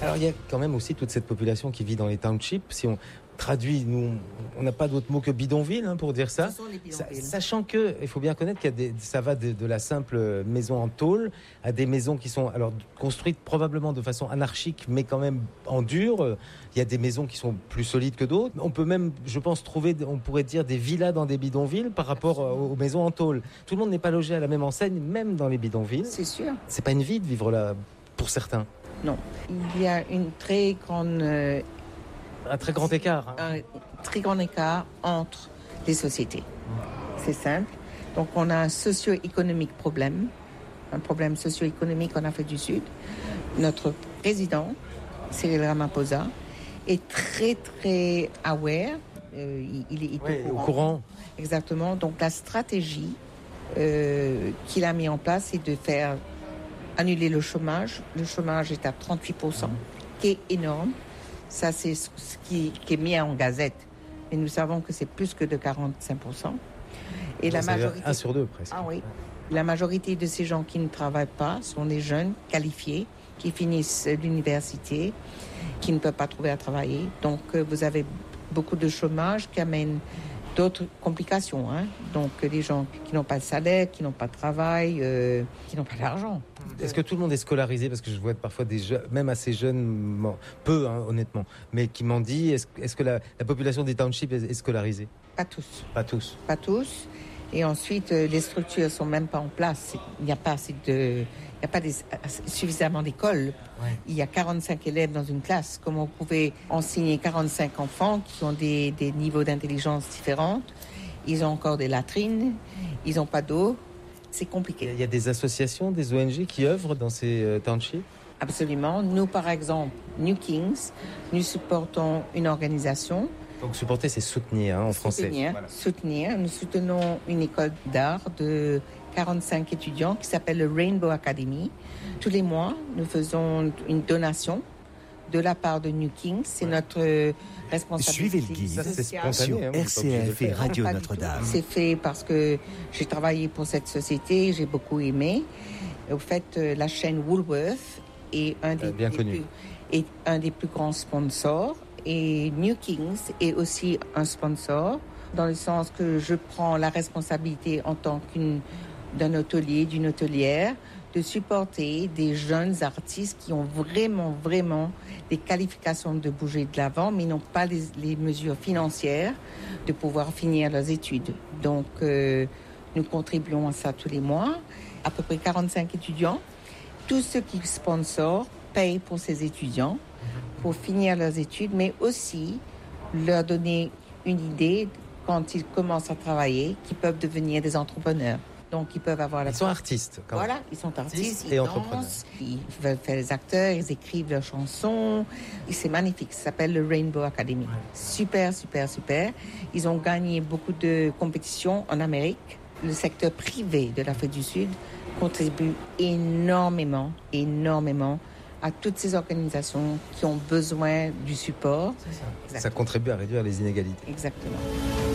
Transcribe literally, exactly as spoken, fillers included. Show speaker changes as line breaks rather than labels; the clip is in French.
Alors il y a quand même aussi toute cette population qui vit dans les townships. Si on traduit, nous, on n'a pas d'autre mot que bidonville hein, pour dire ça.
Ce sont les bidonvilles.
Sa- Sachant que, il faut bien connaître qu'il y a des, ça va de, de la simple maison en tôle à des maisons qui sont alors construites probablement de façon anarchique, mais quand même en dur. Il y a des maisons qui sont plus solides que d'autres. On peut même, je pense, trouver, on pourrait dire, des villas dans des bidonvilles par rapport aux, aux maisons en tôle. Tout le monde n'est pas logé à la même enseigne, même dans les bidonvilles.
C'est sûr.
C'est pas une vie de vivre là pour certains.
Non. Il y a une très grande... Euh,
Un très grand écart. Hein.
Un très grand écart entre les sociétés. C'est simple. Donc, on a un socio-économique problème, un problème socio-économique en Afrique du Sud. Notre président, Cyril Ramaphosa, est très, très aware. Euh, il, il, il est
Ouais,
au courant.
au courant.
Exactement. Donc, la stratégie euh, qu'il a mis en place, c'est de faire annuler le chômage. Le chômage est à trente-huit pour cent, qui est énorme. Ça, c'est ce qui, qui est mis en gazette. Mais nous savons que c'est plus que de quarante-cinq pour cent. Et la majorité...
un sur deux, presque.
Ah oui. La majorité de ces gens qui ne travaillent pas sont des jeunes qualifiés qui finissent l'université, qui ne peuvent pas trouver à travailler. Donc, vous avez beaucoup de chômage qui amène d'autres complications. Hein. Donc, les gens qui n'ont pas de salaire, qui n'ont pas de travail, euh, qui n'ont pas d'argent.
Est-ce que tout le monde est scolarisé? Parce que je vois parfois des jeunes, même assez jeunes, peu hein, honnêtement, mais qui m'ont dit, est-ce, est-ce que la, la population des townships est, est scolarisée?
Pas tous.
Pas tous.
Pas tous. Et ensuite, euh, les structures ne sont même pas en place. Il n'y a pas, assez de, il n'y a pas des, suffisamment d'écoles.
Ouais.
Il y a quarante-cinq élèves dans une classe. Comment vous pouvez enseigner quarante-cinq enfants qui ont des, des niveaux d'intelligence différents? Ils ont encore des latrines, ils n'ont pas d'eau. C'est compliqué.
Il y a des associations, des O N G qui œuvrent dans ces euh, townships?
Absolument. Nous, par exemple, New Kings, nous supportons une organisation.
Donc supporter, c'est soutenir hein, en français.
Soutenir,
voilà.
soutenir. Nous soutenons une école d'art de quarante-cinq étudiants qui s'appelle le Rainbow Academy. Tous les mois, nous faisons une donation de la part de New Kings. C'est ouais. notre responsabilité.
Suivez le guide.
Ça, c'est spontané,
sur
hein,
R C F et Radio Notre-Dame.
C'est fait parce que j'ai travaillé pour cette société, j'ai beaucoup aimé. Au fait, la chaîne Woolworth est un des,
bien
des
connu.
plus, est un des plus grands sponsors. Et New Kings est aussi un sponsor, dans le sens que je prends la responsabilité en tant qu'une d'un hôtelier, d'une hôtelière, de supporter des jeunes artistes qui ont vraiment, vraiment des qualifications de bouger de l'avant, mais n'ont pas les, les mesures financières de pouvoir finir leurs études. Donc, euh, nous contribuons à ça tous les mois. À peu près quarante-cinq étudiants. Tous ceux qui sponsorent payent pour ces étudiants pour finir leurs études, mais aussi leur donner une idée quand ils commencent à travailler, qu'ils peuvent devenir des entrepreneurs. Donc, ils peuvent avoir... La...
Ils sont artistes, quand même.
Voilà, ils sont artistes,
et
ils
entrepreneurs.
dansent, ils veulent faire des acteurs, ils écrivent leurs chansons. Et c'est magnifique, ça s'appelle le Rainbow Academy. Ouais. Super, super, super. Ils ont gagné beaucoup de compétitions en Amérique. Le secteur privé de l'Afrique du Sud contribue énormément, énormément à toutes ces organisations qui ont besoin du support.
C'est ça. Ça contribue à réduire les inégalités.
Exactement.